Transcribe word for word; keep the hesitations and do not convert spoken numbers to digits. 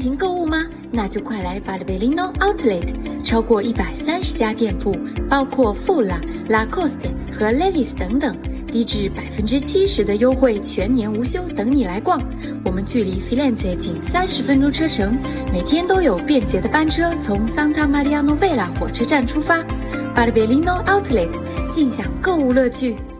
庭购物吗？那就快来 Bartolino Outlet， 超过一百三十家店铺，包括 Fula、Lacoste 和 Levi's 等等，低至 百分之七十 的优惠，全年无休，等你来逛。我们距离 Firenze 仅三十分钟车程，每天都有便捷的班车从 Santa Maria Novella 火车站出发。Bartolino Outlet， 尽享购物乐趣。